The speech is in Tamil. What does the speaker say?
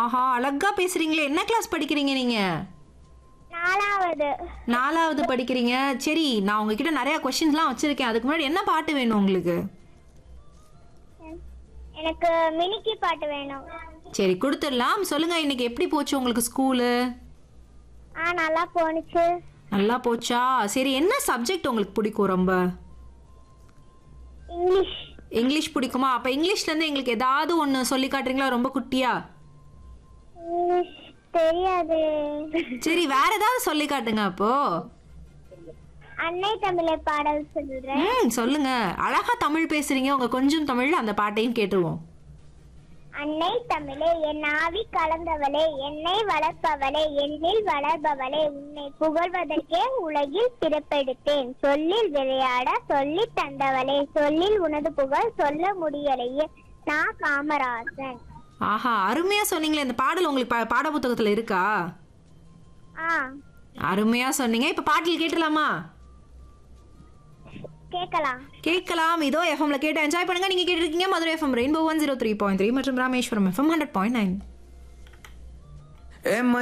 ஆஹா! அழகா பேசுறீங்களே! என்ன கிளாஸ் படிக்கிறீங்க நீங்க? 4வது. 4வது படிக்கிறீங்க. சரி, நான் உங்ககிட்ட நெறைய கொஸ்டின்ஸ்லாம் வச்சிருக்கேன். அதுக்கு முன்னாடி என்ன பாட்டு வேணும் உங்களுக்கு? எனக்கு மினிக்கி பாட்டு வேணும். சரி குடுத்துடலாம். சொல்லுங்க இன்னைக்கு எப்படி போச்சு உங்களுக்கு ஸ்கூலு? நல்லா போணுச்சு. நல்லா போச்சா? சரி என்ன சப்ஜெக்ட் உங்களுக்கு பிடிக்கும் ரொம்ப? இங்கிலீஷ். இங்கிலீஷ் பிடிக்குமா? அப்ப இங்கிலீஷ்ல இருந்து எங்களுக்கு ஏதாவது ஒண்ணு சொல்லி காட்டுறீங்களா ரொம்ப குட்டியா? இங்கிலீஷ் தெரியாது. சரி வேற ஏதாவது சொல்லி காட்டுங்க அப்போ. அன்னை தமிழை பாடல் சொல்றேன். சொல்லுங்க. அழகா தமிழ் பேசுறீங்க. உங்க கொஞ்சம் தமிழ்ல அந்த பாட்டையும் கேட்டுருவோம். அன்னை தமிழே என் ஆவி கலந்தவளே, என்னை வளர்ப்பவளே, என்னில் வளர்பவளே, உன்னை புகழ்வதற்கே உலகில் பிறப்பெடுத்தேன். சொல்லில் விளையாட சொல்லி தந்தவளே, சொல்லில் உனது புகழ் சொல்ல முடியலையே, நான் காமராசன். ஆஹா அருமையா சொன்னீங்களே. இந்த பாடல் உங்களுக்கு பாட புத்தகத்துல இருக்கா? அருமையா சொன்னீங்க. இப்ப பாட்டில் கேட்டலாமா? கேக்கலாம். கேட்கலாம். இதோ எஃப்எம்ல கேட்டு என்ஜாய் பண்ணுங்க. நீங்க கேட்டிருக்கீங்க மதுரை எஃப்எம் ரெயின்போ 103.3 மற்றும் ராமேஸ்வரம் எஃப்எம் 100.9.